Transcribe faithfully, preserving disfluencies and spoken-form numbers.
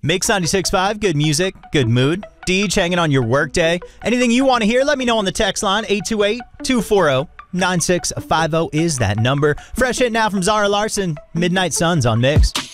Mix ninety-six point five, good music, good mood. Deej hanging on your work day. Anything you want to hear, let me know on the text line. eight two eight, two four zero, nine six five zero is that number. Fresh hit now from Zara Larson. Midnight Suns on Mix.